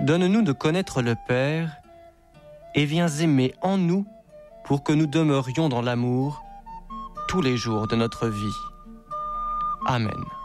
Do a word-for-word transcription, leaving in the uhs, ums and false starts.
donne-nous de connaître le Père et viens aimer en nous pour que nous demeurions dans l'amour tous les jours de notre vie. Amen.